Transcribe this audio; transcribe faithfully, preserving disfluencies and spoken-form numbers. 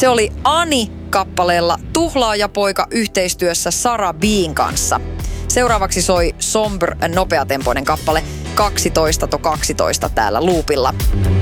Se oli Ani kappaleella Tuhlaajapoika yhteistyössä Sara B:n kanssa. Seuraavaksi soi Somber nopeatempoinen kappale kaksitoista to kaksitoista täällä loopilla.